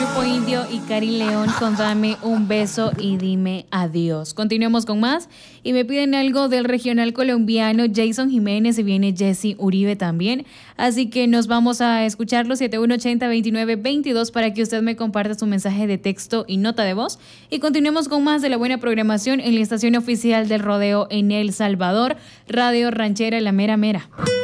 Grupo Indio y Cari León con Dame un beso y dime adiós. Continuemos con más y me piden algo del regional colombiano Jason Jiménez y viene Jesse Uribe también. Así que nos vamos a escucharlo 7180-2922 para que usted me comparta su mensaje de texto y nota de voz. Y continuemos con más de la buena programación en la estación oficial del rodeo en El Salvador, Radio Ranchera La Mera Mera.